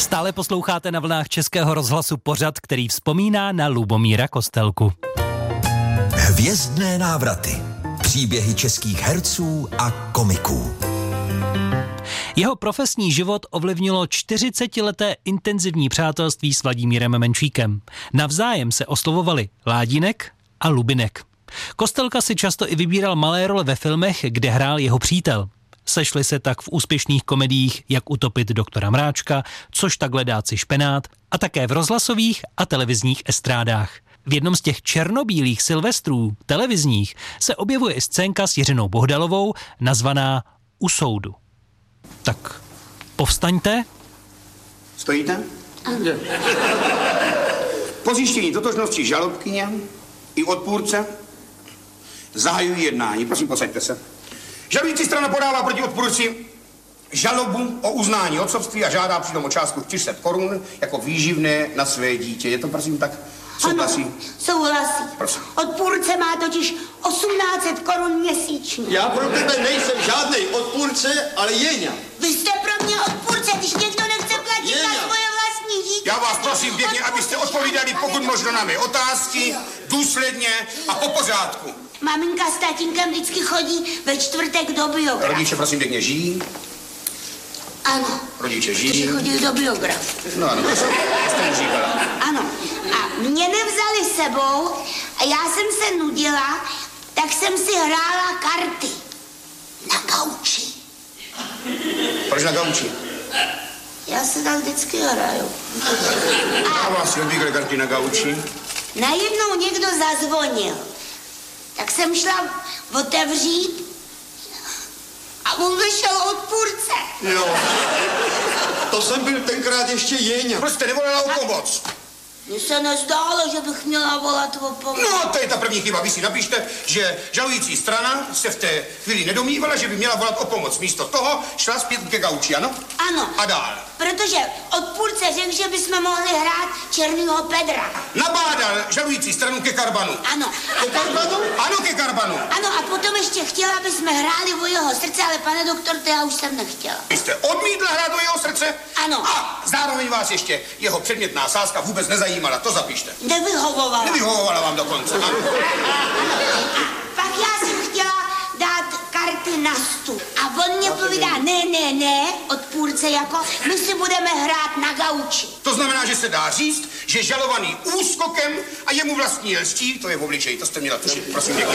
Stále posloucháte na vlnách Českého rozhlasu pořad, který vzpomíná na Lubomíra Kostelku. Hvězdné návraty. Příběhy českých herců a komiků. Jeho profesní život ovlivnilo 40leté intenzivní přátelství s Vladimírem Menšíkem. Navzájem se oslovovali Ládínek a Lubinek. Kostelka si často i vybíral malé role ve filmech, kde hrál jeho přítel. Sešli se tak v úspěšných komediích Jak utopit doktora Mráčka, Což takhle dát si špenát a také v rozhlasových a televizních estrádách. V jednom z těch černobílých silvestrů televizních se objevuje i scénka s Jiřinou Bohdalovou nazvaná U soudu. Tak povstaňte. Stojíte? Po zjištění totožnosti žalobkyně i odpůrce zahajují jednání. Prosím, posaďte se. Žalující strana podává proti odpůrci žalobu o uznání otcovství a žádá přitom o částku 400 korun jako výživné na své dítě. Je to prosím tak? Souhlasí? Ano, souhlasí. Prosím. Odpůrce má totiž 1800 korun měsíčně. Já pro tebe nejsem žádný odpůrce, ale Jeňa. Vy jste pro mě odpůrce, když někdo nechce platit za svoje vlastní dítě. Já vás prosím pěkně, abyste odpovídali pokud možno na mé otázky, důsledně a po pořádku. Maminka s tatínkem vždycky chodí ve čtvrtek do biografu. Rodiče prosím pěkně žijí? Ano. Rodiče žijí? Chodili do biografu. No ano, to jste mi říkala. Ano. A mě nevzali sebou a já jsem se nudila, tak jsem si hrála karty. Na gauči. Proč na gauči? Já se tam vždycky hraju. A vás si obvykle karty na gauči? Najednou někdo zazvonil. Tak jsem šla otevřít a on vyšel odpůrce. Jo. To jsem byl tenkrát ještě Jeňa. Proč jste nevolala o pomoc? Mně se nezdálo, že bych měla volat o pomoc. No, to je ta první chyba. Vy si napište, že žalující strana se v té chvíli nedomývala, že by měla volat o pomoc. Místo toho šla zpět ke gauči, ano? Ano. A dál. Protože odpůrce řekl, že bychom mohli hrát Černýho Pedra. Nabádal žalující stranu ke karbanu. Ano. Ke karbanu? Ano, ke karbanu. Ano, a potom ještě chtěla, aby jsme hráli o jeho srdce, ale pane doktor, to já už jsem nechtěla. Vy jste odmítla hrát o jeho srdce? Ano. A zároveň vás ještě jeho předmětná sázka vůbec nezajímala, to zapište. Nevyhovovala. Nevyhovovala vám dokonce, ano. Pak já jsem chtěla dát karty na stůl. A on mě povídá, ne, odpůrce jako, my si budeme hrát na gauči. To znamená, že se dá říct, že žalovaný úskokem a jemu vlastní lstí, to je v obličeji, to jste měla tušit, prosím pěkně,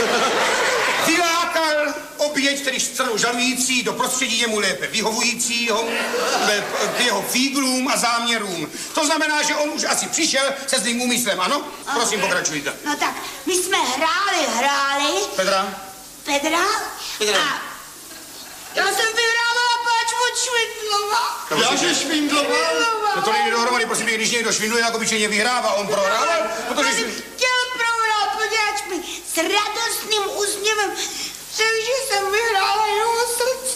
vylákal oběť, tedy stranu žalující, do prostředí jemu lépe vyhovujícího, k jeho fíglům a záměrům. To znamená, že on už asi přišel se zlým úmyslem, ano? Prosím, pokračujte. No tak, my jsme hráli. Pedra? A já jsem vyhrávala páč od Švindlova. Já že Švindlova? No to nejde dohromady, prosím, když někdo švindluje, jako obyčejně vyhrává, on prohrával, protože On chtěl prohrát, podíváš mi, s radostným úsměvem, že jsem vyhrála jeho srdce.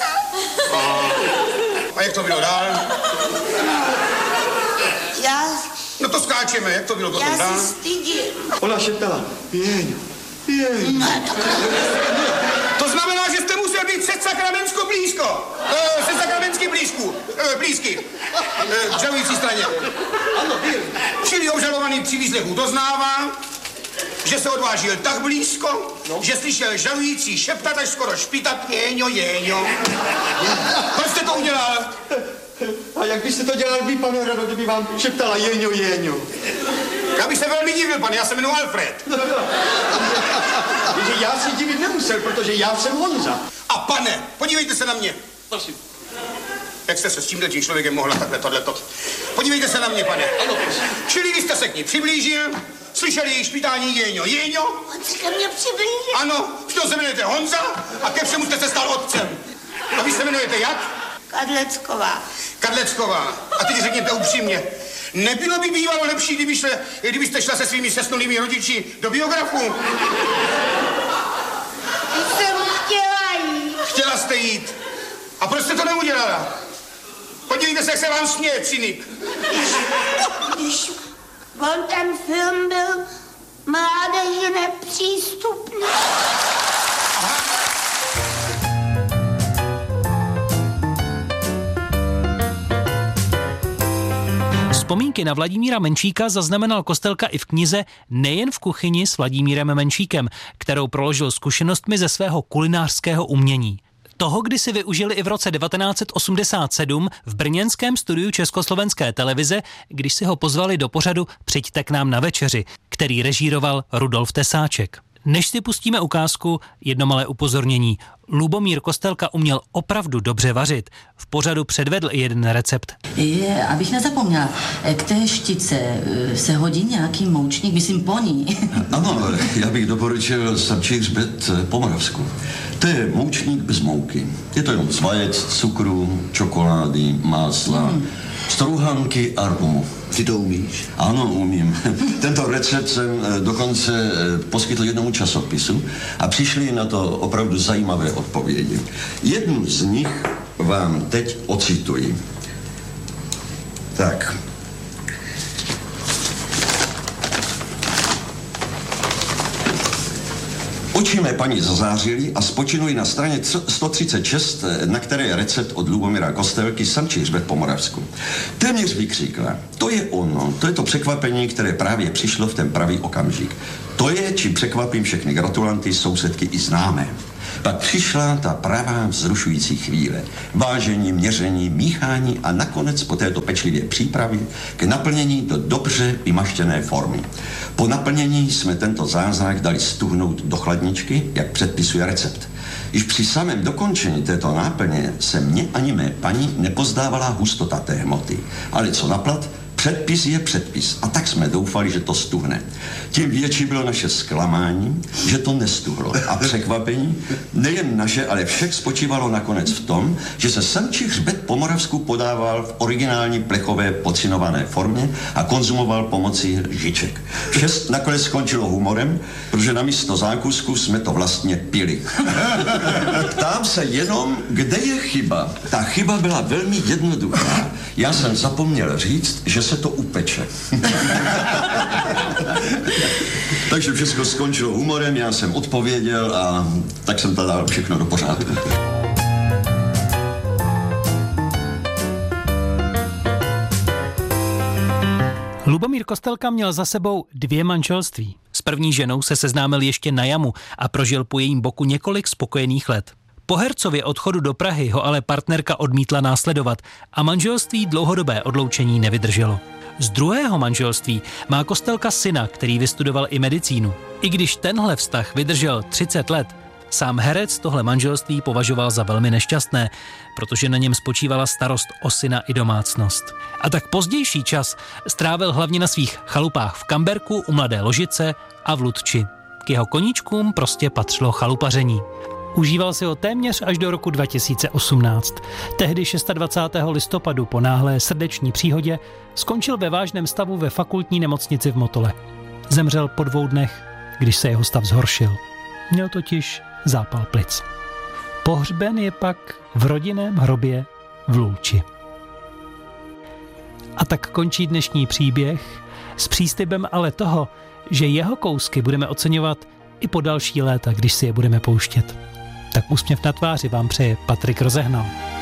A jak to bylo dál? No to skáčeme, jak to bylo potom dál? Já se stydím. Ona šeptala, Jeňo. Ne, To znamená, že jste musel být před Sakramentskou blízko. Před Sakramentsky blízky. K žalující straně. Ano, byl. Čili obžalovaný při výslechu doznává, že se odvážil tak blízko, že slyšel žalující šeptat až skoro špitat Jeňo. Proč jste to udělal? A jak byste to dělal vy, pane Rado, kdyby vám šeptala Jeňo? Já bych se velmi divil, pane, já se jmenuji Alfred. Takže já si divit nemusel, protože já jsem Honza. A pane, podívejte se na mě. Prosím. Jak jste se s tímhle tím člověkem mohla takhle tohleto? Podívejte se na mě, pane. Ano, prosím. Čili vy jste se k ní přiblížil, slyšeli její špitání Jeňo? On se ke mně přiblížil. Ano, vždyť se jmenujete Honza a ke všemu jste se stal otcem. A vy se jmenujete jak? Kadlecková. A teď řekněte upřímně, nebylo by bývalo lepší, kdybyste šla se svými sesnulými rodiči do biografu? Jsem chtěla jít. Chtěla jste jít. A proč jste to neudělala? Podívejte se, jak se vám směje, cynik. Když on ten film byl mládeži nepřístupný. Vzpomínky na Vladimíra Menšíka zaznamenal Kostelka i v knize Nejen v kuchyni s Vladimírem Menšíkem, kterou proložil zkušenostmi ze svého kulinářského umění. Toho kdysi využili i v roce 1987 v brněnském studiu Československé televize, když si ho pozvali do pořadu Přijďte k nám na večeři, který režíroval Rudolf Tesáček. Než si pustíme ukázku, jedno malé upozornění. Lubomír Kostelka uměl opravdu dobře vařit. V pořadu předvedl i jeden recept. Abych nezapomněla, k té štice se hodí nějaký moučník, myslím poní. Ano, já bych doporučil samčí hřbet po moravsku. To je moučník bez mouky. Je to jenom z vajec, cukru, čokolády, másla, strouhanky a rumu. Ty to umíš? Ano, umím. Tento recept jsem dokonce poskytl jednomu časopisu a přišli na to opravdu zajímavé odpovědi. Jednu z nich vám teď ocituji. Tak. Oči mé paní zazářily a spočinují na straně 136, na které je recept od Lubomíra Kostelky Samčí hřbet po moravsku. Téměř vykřikla. To je ono, to je to překvapení, které právě přišlo v ten pravý okamžik. To je, čím překvapím všechny gratulanty, sousedky i známé. Pak přišla ta pravá vzrušující chvíle. Vážení, měření, míchání a nakonec po této pečlivé přípravě k naplnění do dobře vymaštěné formy. Po naplnění jsme tento zázrak dali stuhnout do chladničky, jak předpisuje recept. Již při samém dokončení této náplně se mně ani mé paní nepozdávala hustota té hmoty. Ale co naplat? Předpis je předpis a tak jsme doufali, že to stuhne. Tím větší bylo naše zklamání, že to nestuhlo. A překvapení nejen naše, ale všech spočívalo nakonec v tom, že se samčí hřbet po moravsku podával v originální plechové pocinované formě a konzumoval pomocí lžiček. Vše nakonec skončilo humorem, protože namísto zákusku jsme to vlastně pili. Ptám se jenom, kde je chyba. Ta chyba byla velmi jednoduchá. Já jsem zapomněl říct, že se to upeče. Takže všechno skončilo humorem, já jsem odpověděl a tak jsem to dal všechno do pořádku. Lubomír Kostelka měl za sebou 2 manželství. S první ženou se seznámil ještě na jamu a prožil po jejím boku několik spokojených let. Po hercově odchodu do Prahy ho ale partnerka odmítla následovat a manželství dlouhodobé odloučení nevydrželo. Z druhého manželství má Kostelka syna, který vystudoval i medicínu. I když tenhle vztah vydržel 30 let, sám herec tohle manželství považoval za velmi nešťastné, protože na něm spočívala starost o syna i domácnost. A tak pozdější čas strávil hlavně na svých chalupách v Kamberku, u Mladé Ložice a v Ludči. K jeho koníčkům prostě patřilo chalupaření. Užíval si ho téměř až do roku 2018. Tehdy 26. listopadu po náhlé srdeční příhodě skončil ve vážném stavu ve fakultní nemocnici v Motole. Zemřel po 2 dnech, když se jeho stav zhoršil. Měl totiž zápal plic. Pohřben je pak v rodinném hrobě v Lulči. A tak končí dnešní příběh s příslibem ale toho, že jeho kousky budeme oceňovat i po další léta, když si je budeme pouštět. Tak úsměv na tváři vám přeje Patrik Rozehnal.